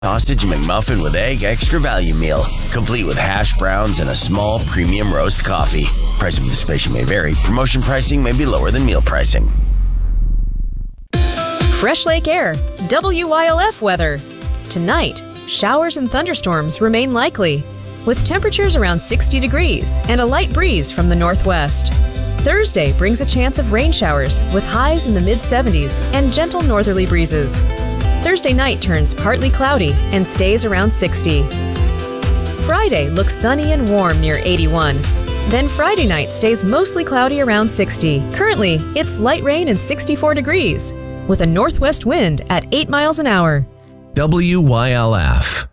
Sausage McMuffin with egg extra value meal, complete with hash browns and a small premium roast coffee. Price of participation may vary. Promotion pricing may be lower than meal pricing. Fresh Lake Air, WYLF weather. Tonight, showers and thunderstorms remain likely, with temperatures around 60 degrees and a light breeze from the northwest. Thursday brings a chance of rain showers with highs in the mid-70s and gentle northerly breezes. Thursday night turns partly cloudy and stays around 60. Friday looks sunny and warm near 81. Then Friday night stays mostly cloudy around 60. Currently, it's light rain and 64 degrees, with a northwest wind at 8 miles an hour. WYLF.